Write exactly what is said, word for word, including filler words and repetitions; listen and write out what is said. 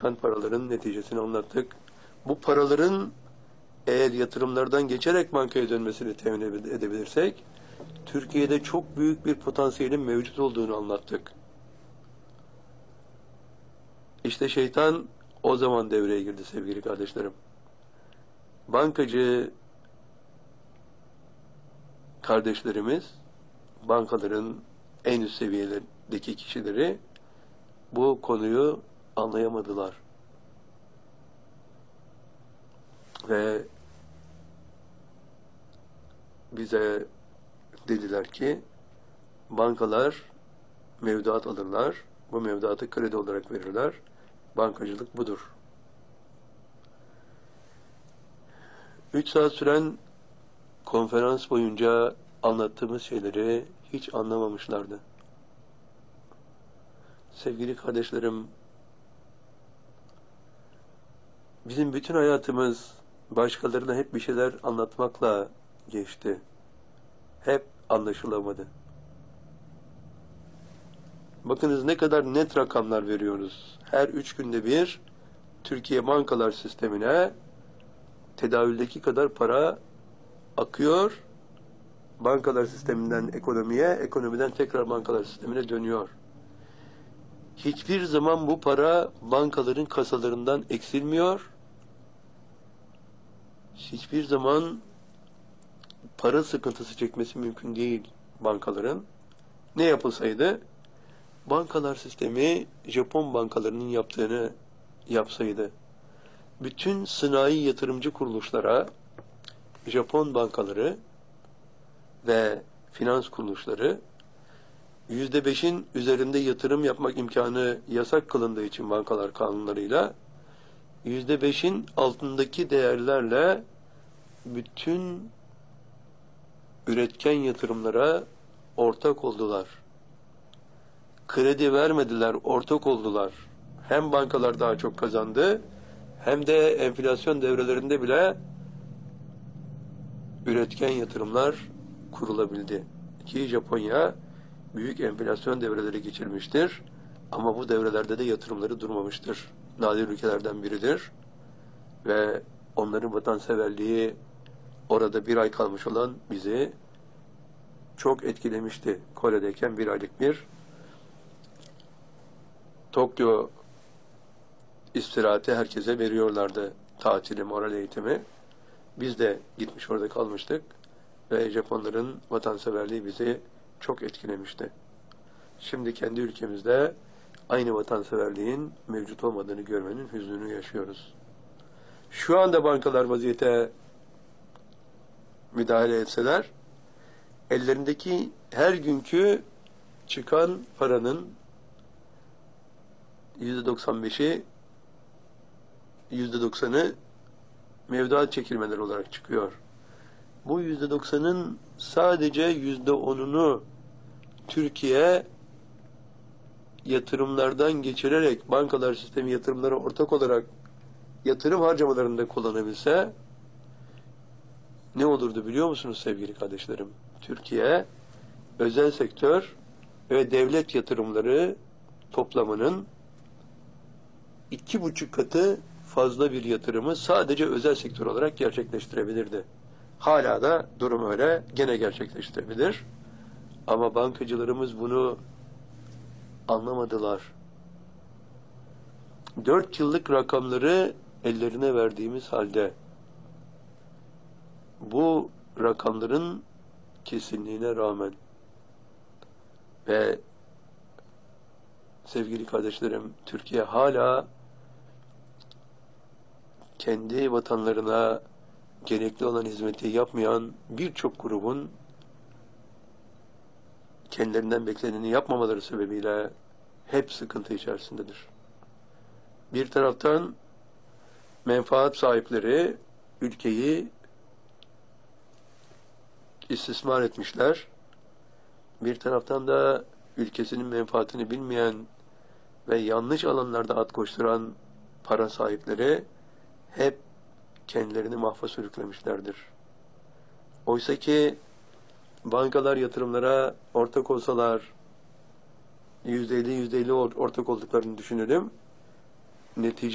çıkan paraların neticesini anlattık. Bu paraların eğer yatırımlardan geçerek bankaya dönmesini temin edebilirsek, Türkiye'de çok büyük bir potansiyelin mevcut olduğunu anlattık. İşte şeytan o zaman devreye girdi sevgili kardeşlerim. Bankacı kardeşlerimiz, bankaların en üst seviyelerdeki kişileri bu konuyu anlayamadılar. Ve bize dediler ki bankalar mevduat alırlar, bu mevduatı kredi olarak verirler. Bankacılık budur. Üç saat süren konferans boyunca anlattığımız şeyleri hiç anlamamışlardı. Sevgili kardeşlerim, bizim bütün hayatımız başkalarına hep bir şeyler anlatmakla geçti. Hep anlaşılamadı. Bakınız ne kadar net rakamlar veriyoruz. Her üç günde bir Türkiye bankalar sistemine tedavüldeki kadar para akıyor. Bankalar sisteminden ekonomiye, ekonomiden tekrar bankalar sistemine dönüyor. Hiçbir zaman bu para bankaların kasalarından eksilmiyor. Hiçbir zaman para sıkıntısı çekmesi mümkün değil bankaların. Ne yapılsaydı? Bankalar sistemi Japon bankalarının yaptığını yapsaydı. Bütün sanayi yatırımcı kuruluşlara Japon bankaları ve finans kuruluşları yüzde beşin üzerinde yatırım yapmak imkanı yasak kılındığı için bankalar kanunlarıyla yüzde beşin altındaki değerlerle bütün üretken yatırımlara ortak oldular. Kredi vermediler, ortak oldular. Hem bankalar daha çok kazandı, hem de enflasyon devrelerinde bile üretken yatırımlar kurulabildi. Ki Japonya büyük enflasyon devreleri geçirmiştir. Ama bu devrelerde de yatırımları durmamıştır. Nadir ülkelerden biridir. Ve onların vatanseverliği orada bir ay kalmış olan bizi çok etkilemişti. Kore'deyken bir aylık bir Tokyo istirahati herkese veriyorlardı. Tatili, moral eğitimi. Biz de gitmiş orada kalmıştık. Ve Japonların vatanseverliği bizi çok etkilemişti. Şimdi kendi ülkemizde aynı vatanseverliğin mevcut olmadığını görmenin hüznünü yaşıyoruz. Şu anda bankalar vaziyete müdahale etseler, ellerindeki her günkü çıkan paranın yüzde doksan beşi, yüzde doksanı mevduat çekilmeleri olarak çıkıyor. Bu yüzde doksanın sadece yüzde onunu Türkiye yatırımlardan geçirerek bankalar sistemi yatırımlara ortak olarak yatırım harcamalarında kullanabilse ne olurdu biliyor musunuz sevgili kardeşlerim? Türkiye özel sektör ve devlet yatırımları toplamının iki buçuk katı fazla bir yatırımı sadece özel sektör olarak gerçekleştirebilirdi. Hala da durum öyle, gene gerçekleştirebilir. Ama bankacılarımız bunu anlamadılar. Dört yıllık rakamları ellerine verdiğimiz halde bu rakamların kesinliğine rağmen ve sevgili kardeşlerim, Türkiye hala kendi vatanlarına gerekli olan hizmeti yapmayan birçok grubun kendilerinden bekleneni yapmamaları sebebiyle hep sıkıntı içerisindedir. Bir taraftan menfaat sahipleri ülkeyi istismar etmişler. Bir taraftan da ülkesinin menfaatini bilmeyen ve yanlış alanlarda at koşturan para sahipleri hep kendilerini mahva sürüklemişlerdir. Oysa ki bankalar yatırımlara ortak olsalar, yüzde elli yüzde elli ortak olduklarını düşünelim. Netice